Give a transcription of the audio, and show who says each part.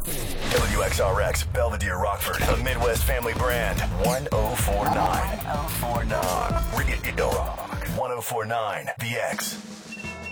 Speaker 1: WXRX, Belvedere, Rockford, the Midwest Family Brand, 1049. 1049. Radio Rock, 1049, The X.